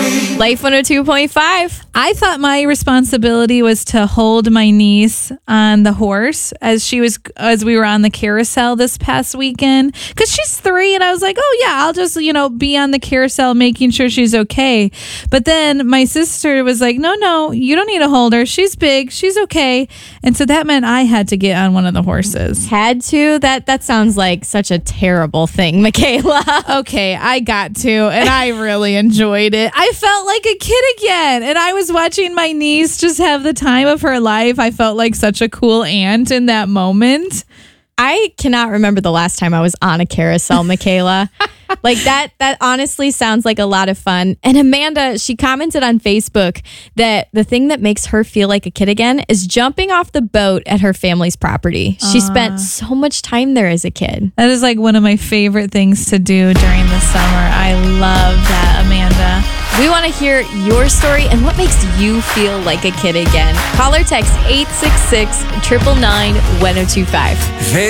Life 102.5. I thought my responsibility was to hold my niece on the horse as we were on the carousel this past weekend, because she's 3, and I was like, oh yeah, I'll just be on the carousel making sure she's okay. But then my sister was like, no, you don't need to hold her. She's big. She's okay. And so that meant I had to get on one of the horses. Had to? That sounds like such a terrible thing, Michaela. Okay, I got to, and I really enjoyed it. I felt like a kid again, and I was watching my niece just have the time of her life. I felt like such a cool aunt in that moment. I cannot remember the last time I was on a carousel, Michaela. Like that honestly sounds like a lot of fun. And Amanda, she commented on Facebook that the thing that makes her feel like a kid again is jumping off the boat at her family's property. She spent so much time there as a kid. That is like one of my favorite things to do during the summer. I love that, Amanda. We want to hear your story and what makes you feel like a kid again. Call or text 866-999-1025.